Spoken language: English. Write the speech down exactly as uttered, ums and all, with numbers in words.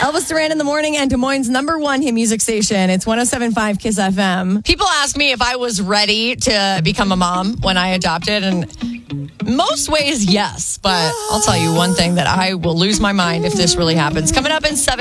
Elvis Duran in the morning and Des Moines' number one hit music station. It's one oh seven point five Kiss F M. People ask me if I was ready to become a mom when I adopted, and most ways, yes. But I'll tell you one thing, that I will lose my mind if this really happens. Coming up in seven.